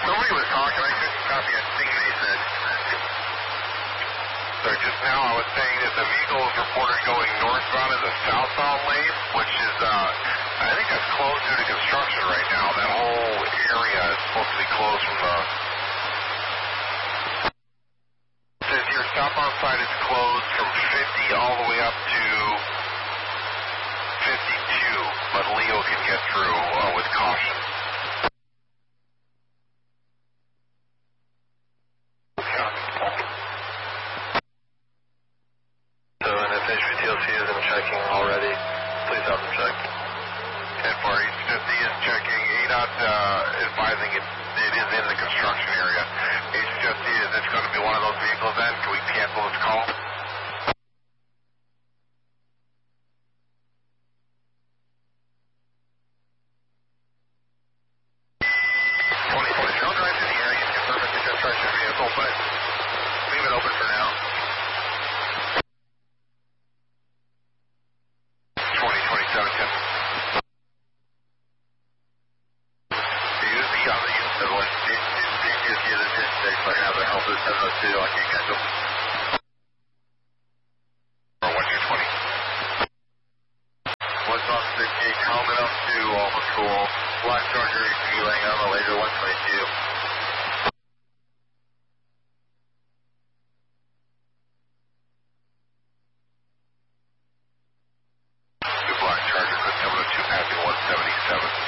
Somebody was talking, I couldn't copy a thing they said. So just now I was saying that the vehicle is reported going northbound in the southbound lane, which is, I think that's closed due to construction right now. That whole area is supposed to be closed from the... It says your southbound side is closed from 50 all the way up to 52, but Leo can get through with caution. So an FHPTLC isn't checking already. Please have them check. 10-4 East 50 is checking. ADOT advising it is in the construction area. East 50, is this going to be one of those vehicles then? Can we cancel this call? 2020, don't drive to the area and confirm it's a construction vehicle, but leave it open for now. 2027, 10. What's on 68, helmet up to Alpha School, Black Charger, laying on the laser 122.